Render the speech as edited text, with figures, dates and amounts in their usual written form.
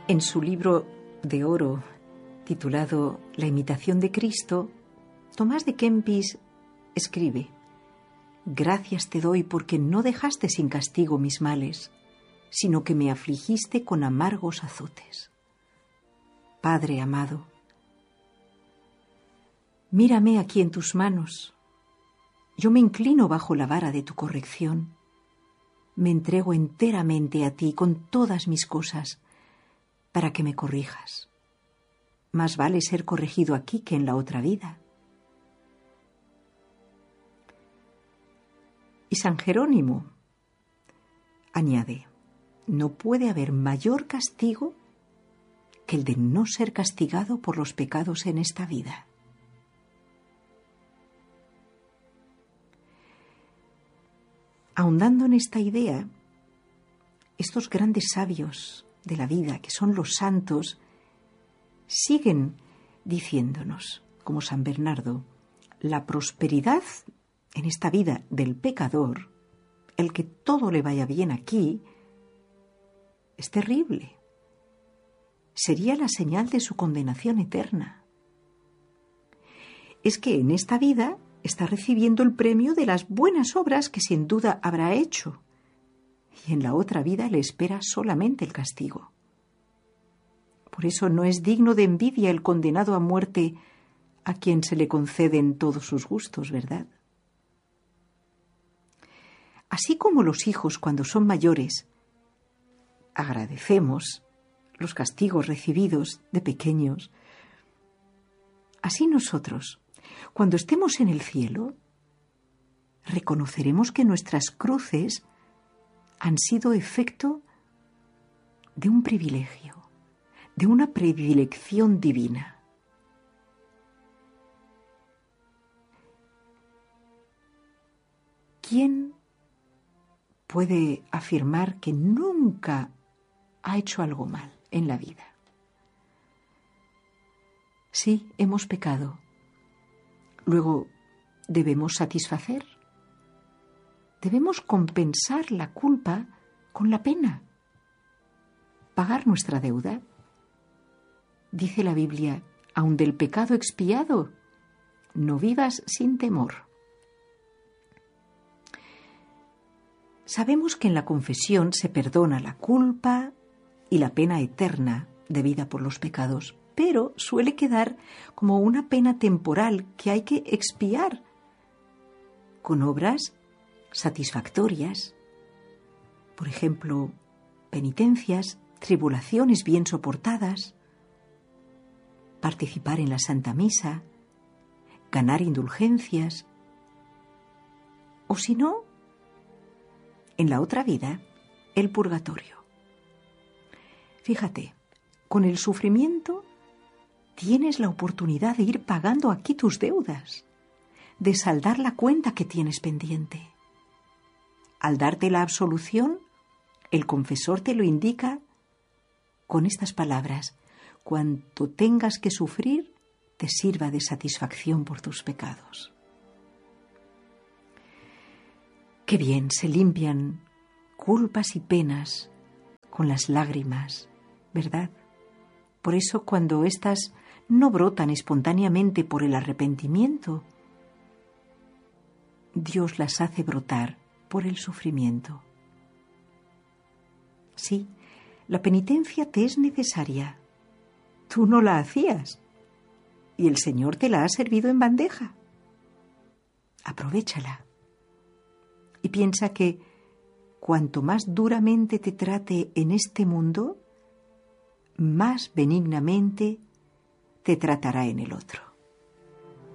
En su libro de oro, titulado La imitación de Cristo, Tomás de Kempis escribe: «Gracias te doy porque no dejaste sin castigo mis males, sino que me afligiste con amargos azotes. Padre amado, mírame aquí en tus manos. Yo me inclino bajo la vara de tu corrección. Me entrego enteramente a ti con todas mis cosas para que me corrijas. Más vale ser corregido aquí que en la otra vida». Y San Jerónimo añade: «No puede haber mayor castigo que el de no ser castigado por los pecados en esta vida». Ahondando en esta idea, estos grandes sabios de la vida, que son los santos, siguen diciéndonos, como San Bernardo, la prosperidad en esta vida del pecador, el que todo le vaya bien aquí, es terrible. Sería la señal de su condenación eterna. Es que en esta vida está recibiendo el premio de las buenas obras que sin duda habrá hecho, y en la otra vida le espera solamente el castigo. Por eso no es digno de envidia el condenado a muerte a quien se le conceden todos sus gustos, ¿verdad? Así como los hijos, cuando son mayores, agradecemos los castigos recibidos de pequeños, así nosotros, cuando estemos en el cielo, reconoceremos que nuestras cruces han sido efecto de un privilegio, de una predilección divina. ¿Quién puede afirmar que nunca ha hecho algo mal en la vida? Sí, hemos pecado. Luego, debemos satisfacer. Debemos compensar la culpa con la pena. Pagar nuestra deuda. Dice la Biblia: aun del pecado expiado, no vivas sin temor. Sabemos que en la confesión se perdona la culpa y la pena eterna debida por los pecados, pero suele quedar como una pena temporal que hay que expiar con obras satisfactorias. Por ejemplo, penitencias, tribulaciones bien soportadas, participar en la Santa Misa, ganar indulgencias, o si no, en la otra vida, el purgatorio. Fíjate, con el sufrimiento tienes la oportunidad de ir pagando aquí tus deudas, de saldar la cuenta que tienes pendiente. Al darte la absolución, el confesor te lo indica con estas palabras: cuanto tengas que sufrir, te sirva de satisfacción por tus pecados. Qué bien se limpian culpas y penas con las lágrimas, ¿verdad? Por eso, cuando éstas no brotan espontáneamente por el arrepentimiento, Dios las hace brotar por el sufrimiento. Sí, la penitencia te es necesaria. Tú no la hacías y el Señor te la ha servido en bandeja. Aprovéchala y piensa que cuanto más duramente te trate en este mundo, más benignamente te tratará en el otro.